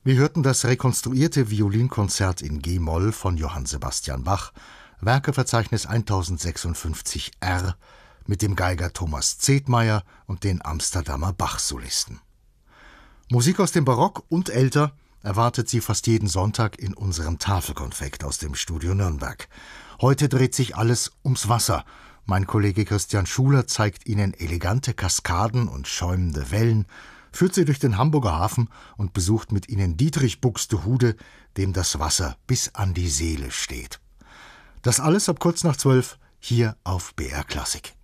Wir hörten das rekonstruierte Violinkonzert in G-Moll von Johann Sebastian Bach, Werkeverzeichnis 1056 R, mit dem Geiger Thomas Zethmeyer und den Amsterdamer Bach-Solisten. Musik aus dem Barock und älter erwartet Sie fast jeden Sonntag in unserem Tafelkonfekt aus dem Studio Nürnberg. Heute dreht sich alles ums Wasser. Mein Kollege Christian Schuler zeigt Ihnen elegante Kaskaden und schäumende Wellen, führt Sie durch den Hamburger Hafen und besucht mit Ihnen Dietrich Buxtehude, dem das Wasser bis an die Seele steht. Das alles ab kurz nach 12 hier auf BR Klassik.